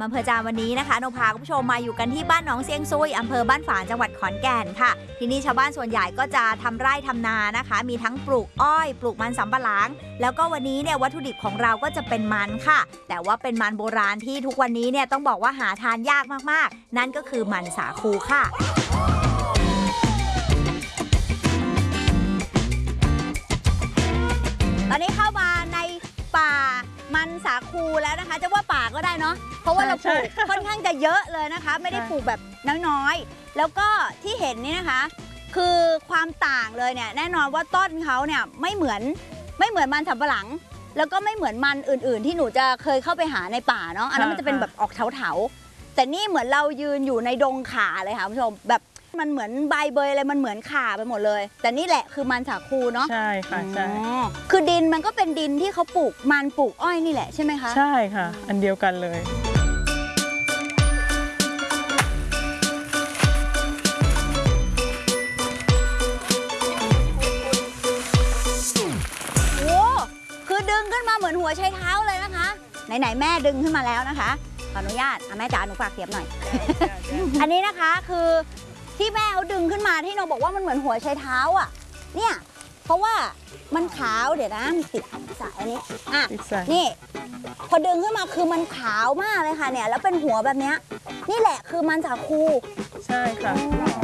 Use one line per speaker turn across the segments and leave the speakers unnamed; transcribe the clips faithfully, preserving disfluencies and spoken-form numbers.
อำเภอจามวันนี้นะคะโนพาคุณผู้ชมมาอยู่กันที่บ้านหนองเซียงซุยอำเภอบ้านฝางจังหวัดขอนแก่นค่ะที่นี่ชาวบ้านส่วนใหญ่ก็จะทำไร่ทำนานะคะมีทั้งปลูกอ้อยปลูกมันสำปะหลังแล้วก็วันนี้เนี่ยวัตถุดิบของเราก็จะเป็นมันค่ะแต่ว่าเป็นมันโบราณที่ทุกวันนี้เนี่ยต้องบอกว่าหาทานยากมากๆนั่นก็คือมันสาคูค่ะตอนนี้เข้ามาในป่ามันสาคูแล้วนะคะจะว่าป่าก็ได้เนาะเพราะว่าเราปลูกค่อนข้างจะเยอะเลยนะคะไม่ได้ปลูกแบบน้อยๆแล้วก็ที่เห็นนี่นะคะคือความต่างเลยเนี่ยแน่นอนว่าต้นเขาเนี่ยไม่เหมือนไม่เหมือนมันสำปะหลังแล้วก็ไม่เหมือนมันอื่นๆที่หนูจะเคยเข้าไปหาในป่าเนาะอันนั้นมันจะเป็นแบบออกเถาๆแต่นี่เหมือนเรายืนอยู่ในดงข่าเลยค่ะคุณผู้ชมแบบมันเหมือนใบเบยอะไรมันเหมือนข่าไปหมดเลยแต่นี่แหละคือมันสาคูเนาะ
ใช่ค่ะใช่
คือดินมันก็เป็นดินที่เขาปลูกมันปลูกอ้อยนี่แหละใช่ไหมคะ
ใช่ค่ะอันเดียวกันเลย
โอ้คือดึงขึ้นมาเหมือนหัวใช้เท้าเลยนะคะไหนๆแม่ดึงขึ้นมาแล้วนะคะขออนุญาตอ่ะแม่จ๋าหนูฝากเสียบหน่อย อันนี้นะคะคือที่แม่เขาดึงขึ้นมาที่โนบอกว่ามันเหมือนหัวใช้เท้าอ่ะเนี่ยเพราะว่ามันขาวเดี๋ยวนะมันติดสายอันนี้อ่ะนี่พอดึงขึ้นมาคือมันขาวมากเลยค่ะเนี่ยแล้วเป็นหัวแบบนี้นี่แหละคือมันสาคู
ใช่ค่ะ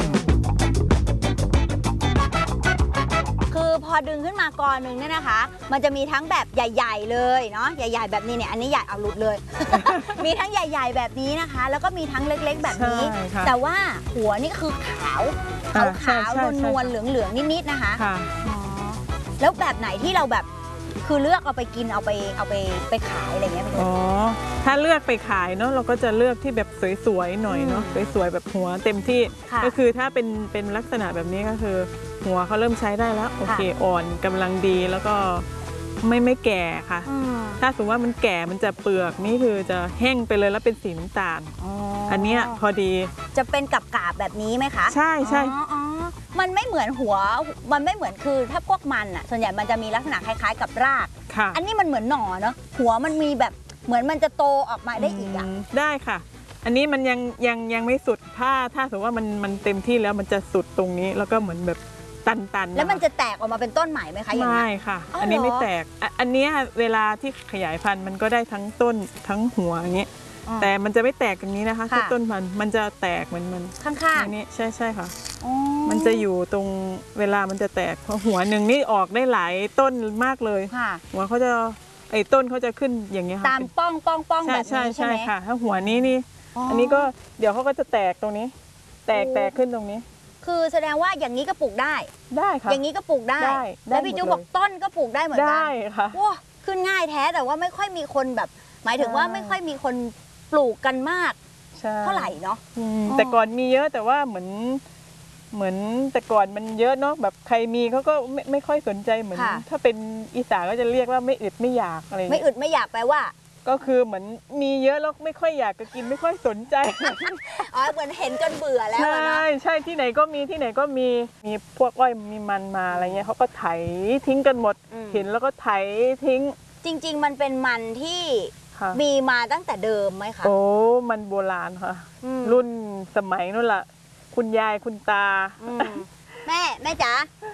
คือพอดึงขึ้นมากอนึงเนี่ยนะคะมันจะมีทั้งแบบใหญ่ๆเลยเนาะใหญ่ๆแบบนี้เนี่ยอันนี้ใหญ่เอาหลุดเลย มีทั้งใหญ่ๆแบบนี้นะคะแล้วก็มีทั้งเล็กๆแบบนี้แต่ว่าหัวนี่คือขาวขาวขาวนวลๆเหลืองๆนิดๆนะคะอ๋อแล้วแบบไหนที่เราแบบคือเลือกเอาไปกินเอาไปเอาไปไปขายอะไรเงี้ย
อ๋อถ้าเลือกไปขายเนาะเราก็จะเลือกที่แบบสวยๆหน่อยเนาะสวยๆแบบหัวเต็มที่ก็คือถ้าเป็นเป็นลักษณะแบบนี้ก็คือหัวเขาเริ่มใช้ได้แล้วโอเคอ่อนกำลังดีแล้วก็ไม่ไม่แก่ค่ะถ้าสมมติว่ามันแก่มันจะเปลือกนี่คือจะแห้งไปเลยแล้วเป็นสีน้ำตาลอันนี้พอดี
จะเป็นกับกาบแบบนี้ไหมคะ
ใช่ใช่
อ๋อมันไม่เหมือนหัวมันไม่เหมือนคือถ้าพวกมันอ่ะส่วนใหญ่มันจะมีลักษณะคล้ายๆกับรากอันนี้มันเหมือนหน่อเนาะหัวมันมีแบบเหมือนมันจะโตออกมาได้อีกอ่ะ
ได้ค่ะอันนี้มันยังยังยังไม่สุดถ้าถ้าสมมติว่ามันมันเต็มที่แล้วมันจะสุดตรงนี้แล้วก็เหมือนแบบตันๆ
แล้วมันจะแตกออกมาเป็นต้นใหม่ไหมคะอย่างนี้
ไม่ค่ะอันนี้ไม่แตกอันนี้เวลาที่ขยายพันธุ์มันก็ได้ทั้งต้นทั้งหัวอย่างนี้แต่มันจะไม่แตกอย่างนี้นะคะที่ต้นพันธุ์มันจะแตกเหมือนมัน
ข้างๆ
นี้ใช่ใช่ค่ะมันจะอยู่ตรงเวลามันจะแตกเพราะหัวหนึ่งนี่ออกได้หลายต้นมากเลยหัวเขาจะไอ้ต้นเขาจะขึ้นอย่างนี้ค่ะ
ตามป้องป้องป้องแบบนี้ใช่ไหม
ค่ะถ้าหัวนี้นี่อันนี้ก็เดี๋ยวเขาก็จะแตกตรงนี้แตกแตกขึ้นตรงนี้
คือแสดงว่าอย่างนี้ก็ปลูกได้
ได้ค่ะ
อย่างนี้ก็ปลูกได้แล้วพี่จูบอกต้นก็ปลูกได้เหมือนกัน
ได้ค่ะ
ว้าขึ้นง่ายแท้แต่ว่าไม่ค่อยมีคนแบบหมายถึงว่าไม่ค่อยมีคนปลูกกันมากเท่าไหร่เนาะ
แต่ก่อนมีเยอะแต่ว่าเหมือนเหมือนแต่ก่อนมันเยอะเนาะแบบใครมีเขาก็ไม่ไม่ค่อยสนใจเหมือนถ้าเป็นอีสานก็จะเรียกว่าไม่อึดไม่อยากอะไร
ไม่อึดไม่อยากแปลว่า
ก็คือเหมือนมีเยอะแล้วไม่ค่อยอยากจะกินไม่ค่อยสนใจ
อ๋อเหมือนเห็นจนเบื่อแล้วนะ
ใช่ใช่ที่ไหนก็มีที่ไหนก็มีมีพวกอ้อยมีมันมาอะไรเงี้ยเขาก็ไถทิ้งกันหมดเห็นแล้วก็ไถทิ้ง
จริงๆมันเป็นมันที่มีมาตั้งแต่เดิมไหมคะ
โอ้มันโบราณค่ะรุ่นสมัยนู่นแหละคุณยายคุณตา
แม่แม่จ๋า